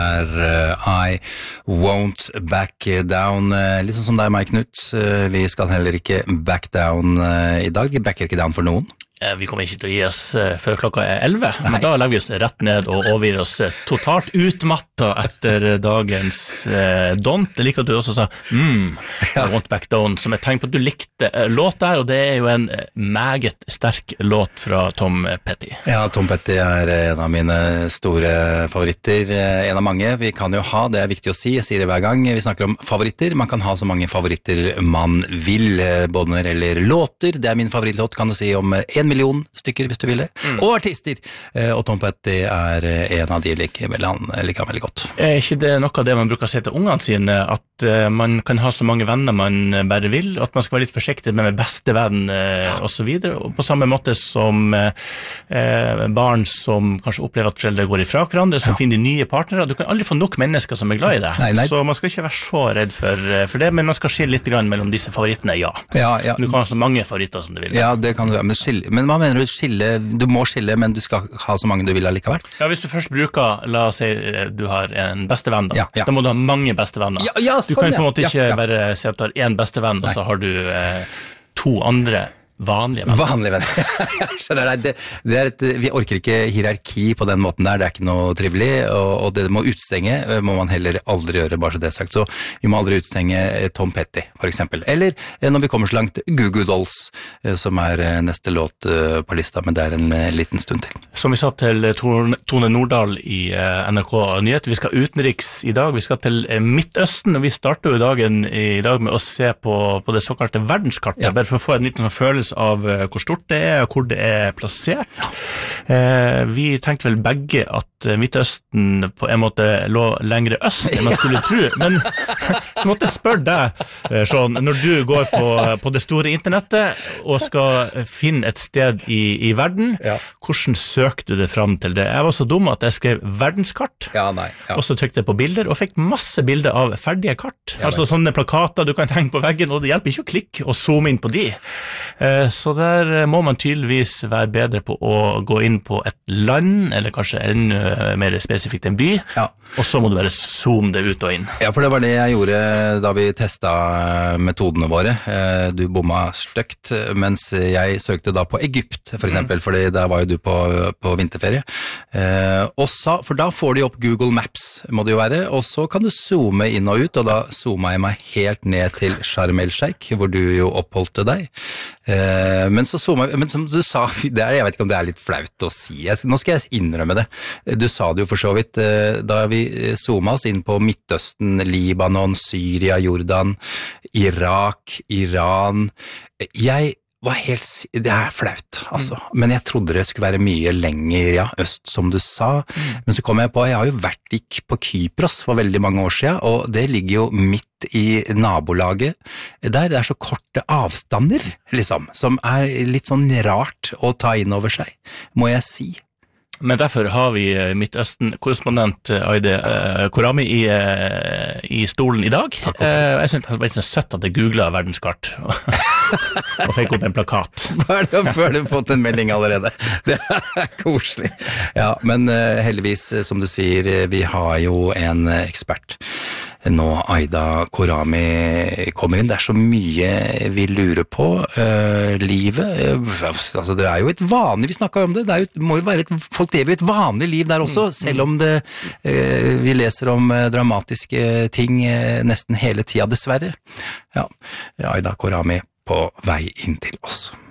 I won't back down. Litt sånn som deg, Mike Knut. Vi skal heller ikke back down I dag. Vi backer ikke down for noen. Vi kommer ikke til å gi oss før klokka 11, men da legger vi oss rett ned og overgir oss totalt utmattet etter dagens don't. Jeg liker at du også sa, I want back down, som et tegn på at du likte låt der, og det jo en meget sterk låt fra Tom Petty. Ja, Tom Petty en av mine store favoritter, en av mange. Vi kan jo ha, det viktig å si, jeg sier det hver gang, vi snakker om favoritter. Man kan ha så mange favoritter man vil, både når det gjelder låter. Det min favorittlåt, kan du si, om 1 million stykker, hvis du vil det. Og artister. Og Tom Petty en av de liker han veldig godt. Ikke det noe av det man bruker å si til ungene sine, at man kan ha så mange venner man bare vil, at man skal være litt forsiktig med beste venn og så videre, og på samme måte som barn som kanskje opplever at foreldre går ifra hverandre, så finner de nye partnere. Du kan aldri få nok mennesker som glad I det. Nei. Så man skal ikke være så redd for det, men man skal skille litt grann mellom disse favorittene, ja. Du kan ha så mange favoritter som du vil. Ja, det kan du, men hva mener du skille? Du må skille, men du skal ha så mange du vil allikevel? Ja, hvis du først bruker, la oss si du har en bestevenn, da må du ha mange bestevenner. Du kan på en måte ikke bare si at du har en bestevenn, og så har du 2 andre vanlige venner. Jeg skjønner deg. Vi orker ikke hierarki på den måten der, det ikke noe trivelig, og det må utstenge, må man heller aldri gjøre, bare så det sagt. Så vi må aldri utstenge Tom Petty, for eksempel. Eller når vi kommer så langt, Goo Goo Dolls, som neste låt på lista, men det en liten stund til. Som vi sa til Tone Nordahl I NRK Nyheter, vi skal utenriks I dag, vi skal til Midtøsten, og vi starter jo dagen I dag med å se på det såkalte verdenskartet, bare for å få en liten sånn følelse av hvor stort det og hvor det plassert. Vi tenkte vel begge at Midtøsten på en måte lå lengre øst enn man skulle tro, men så måtte jeg spørre deg, Sean, når du går på det store internettet og skal finne et sted I verden, hvordan søkte du det fram til det? Jeg var så dum at jeg skrev verdenskart, og så trykte jeg på bilder, og fikk masse bilder av ferdige kart. Altså sånne plakater du kan henge på veggen, og det hjelper ikke å klikke og zoome inn på de. Så der må man tydeligvis være bedre på å gå inn på et land, eller kanskje enda mer spesifikt en by, og så må du bare zoome det ut og inn. Ja, for det var det jeg gjorde da vi testet metodene våre. Du bomma støkt, mens jeg søkte da på Egypt, for eksempel, fordi der var jo du på vinterferie. For da får du opp Google Maps, må det jo være, og så kan du zoome inn og ut, og da zoomet jeg meg helt ned til Sharm el-Sheikh, hvor du jo oppholdte deg. Men så zoomet, men som du sa, jeg vet ikke om det litt flaut å si, nå skal jeg innrømme det. Du sa det jo for så vidt, da vi zoomet oss inn på Midtøsten, Libanon, Syria, Jordan, Irak, Iran. Jeg var det flaut, altså. Men jeg trodde det skulle være mye lenger, øst, som du sa. Men så kom jeg på, jeg har jo vært på Kypros for veldig mange år siden, og det ligger jo midt I nabolaget. Det så korte avstander, liksom, som litt sånn rart å ta inn over seg, må jeg si. Men derfor har vi Midtøsten-korrespondent Aide Korami I stolen I dag. Jeg synes det var litt sånn søtt at jeg googlet verdenskart og fikk opp en plakat. Før du fått en melding allerede. Det koselig. Ja, men heldigvis, som du sier, vi har jo en ekspert. Nå Aida Korami kommer inn. Det så mye vi lurer på. Livet, altså det jo et vanlig, vi snakket om det, må jo være folk lever jo et vanlig liv der også, selv om vi leser om dramatiske ting nesten hele tiden, dessverre. Ja, Aida Korami på vei inn til oss.